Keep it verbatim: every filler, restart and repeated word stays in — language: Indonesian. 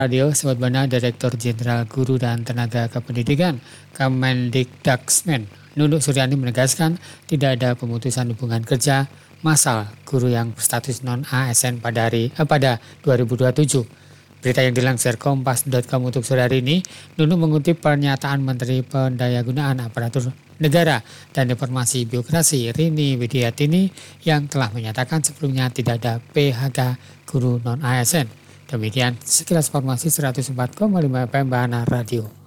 Radio, Sobat Bana, Direktur Jenderal Guru dan Tenaga Kependidikan Kemendikdaksmen Nunuk Suryani menegaskan tidak ada pemutusan hubungan kerja massal guru yang berstatus non-A S N pada hari eh, pada dua ribu dua puluh tujuh. Berita yang dilansir kompas titik com untuk sore hari ini, Nunuk mengutip pernyataan Menteri Pendayagunaan Aparatur Negara dan Informasi Birokrasi Rini Widiatini yang telah menyatakan sebelumnya tidak ada P H K guru non-A S N. Demikian sekilas informasi seratus empat koma lima F M Bana Radio.